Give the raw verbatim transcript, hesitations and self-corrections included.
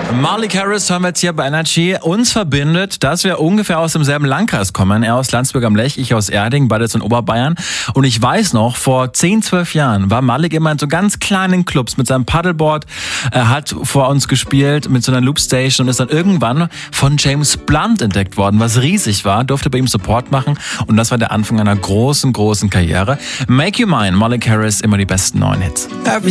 Malik Harris hören wir jetzt hier bei Energy. Uns verbindet, dass wir ungefähr aus demselben Landkreis kommen. Er aus Landsberg am Lech, ich aus Erding, beides in Oberbayern. Und ich weiß noch, vor zehn, zwölf Jahren war Malik immer in so ganz kleinen Clubs mit seinem Paddleboard. Er hat vor uns gespielt mit so einer Loopstation und ist dann irgendwann von James Blunt entdeckt worden, was riesig war, durfte bei ihm Support machen. Und das war der Anfang einer großen, großen Karriere. Make You Mine, Malik Harris, immer die besten neuen Hits.